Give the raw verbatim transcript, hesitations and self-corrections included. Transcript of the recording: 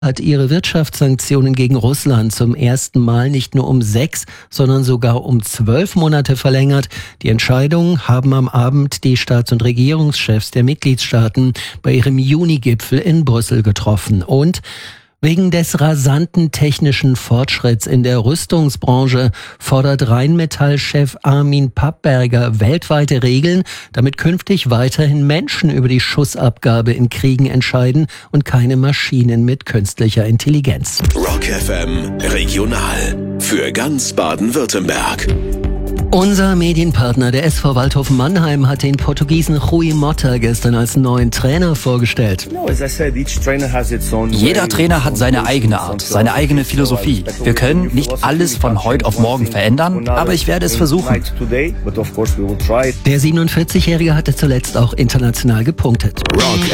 hat ihre Wirtschaftssanktionen gegen Russland zum ersten Mal nicht nur um sechs, sondern sogar um zwölf Monate verlängert. Die Entscheidung haben am Abend die Staats- und Regierungschefs der Mitgliedstaaten bei ihrem Juni-Gipfel in Brüssel getroffen. Und wegen des rasanten technischen Fortschritts in der Rüstungsbranche fordert Rheinmetall-Chef Armin Papperger weltweite Regeln, damit künftig weiterhin Menschen über die Schussabgabe in Kriegen entscheiden und keine Maschinen mit künstlicher Intelligenz. Rock F M Regional für ganz Baden-Württemberg. Unser Medienpartner, der S V Waldhof Mannheim, hat den Portugiesen Rui Motta gestern als neuen Trainer vorgestellt. Jeder Trainer hat seine eigene Art, seine eigene Philosophie. Wir können nicht alles von heute auf morgen verändern, aber ich werde es versuchen. Der siebenundvierzigjährige hatte zuletzt auch international gepunktet. Rock